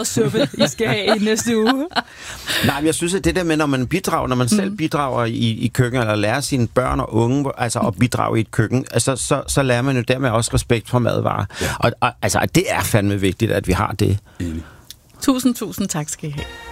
havregrødssuppe, I skal have i næste uge. Nej, men jeg synes, at det der med, når man selv bidrager i køkken, eller lærer sine børn og unge altså, at bidrage i et køkken, altså, så lærer man jo dermed også respekt for madvarer. Ja. Og altså, det er fandme vigtigt, at vi har det. Tusind tak skal I have.